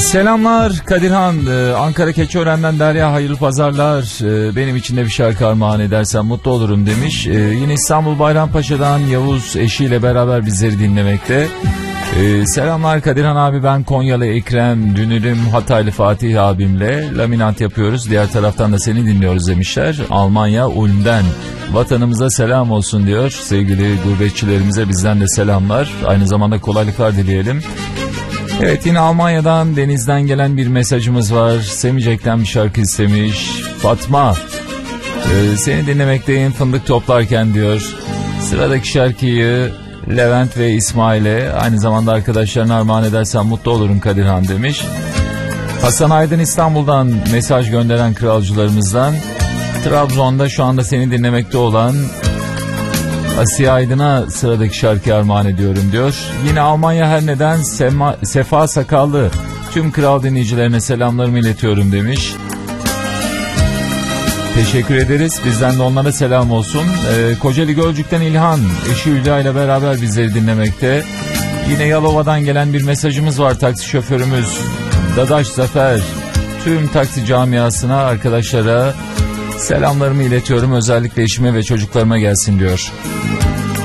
Selamlar Kadirhan, Ankara Keçiören'den Derya, hayırlı pazarlar. Benim için de bir şarkı armağan edersen mutlu olurum demiş. Yine İstanbul Bayrampaşa'dan Yavuz eşiyle beraber bizleri dinlemekte. Selamlar Kadirhan abi, ben Konyalı Ekrem, Dünürüm Hataylı Fatih abimle laminat yapıyoruz. Diğer taraftan da seni dinliyoruz demişler. Almanya Ulm'den vatanımıza selam olsun diyor. Sevgili gurbetçilerimize bizden de selamlar. Aynı zamanda kolaylıklar dileyelim. Evet, yine Almanya'dan Deniz'den gelen bir mesajımız var. Semicek'ten bir şarkı istemiş Fatma. Seni dinlemekteyim fındık toplarken diyor. Sıradaki şarkıyı Levent ve İsmail'e, aynı zamanda arkadaşlarına armağan edersen mutlu olurum Kadirhan demiş. Hasan Aydın İstanbul'dan mesaj gönderen kralcılarımızdan. Trabzon'da şu anda seni dinlemekte olan Asiye Aydın'a sıradaki şarkıyı armağan ediyorum diyor. Yine Almanya her neden Sefa Sakallı, tüm kral dinleyicilerine selamlarımı iletiyorum demiş. Teşekkür ederiz. Bizden de onlara selam olsun. Kocaeli Gölcük'ten İlhan, eşi Hülya ile beraber bizleri dinlemekte. Yine Yalova'dan gelen bir mesajımız var. Taksi şoförümüz Dadaş Zafer, tüm taksi camiasına, arkadaşlara selamlarımı iletiyorum. Özellikle eşime ve çocuklarıma gelsin diyor.